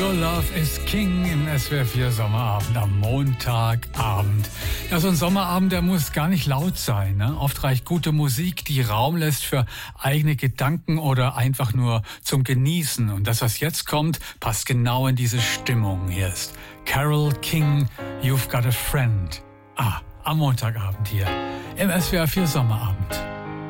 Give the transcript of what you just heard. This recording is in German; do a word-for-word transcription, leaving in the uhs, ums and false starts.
Your Love is King im S W R vier Sommerabend am Montagabend. Ja, so ein Sommerabend, der muss gar nicht laut sein, ne? Oft reicht gute Musik, die Raum lässt für eigene Gedanken oder einfach nur zum Genießen. Und das, was jetzt kommt, passt genau in diese Stimmung. Hier ist Carole King, You've Got a Friend. Ah, am Montagabend hier im S W R vier Sommerabend.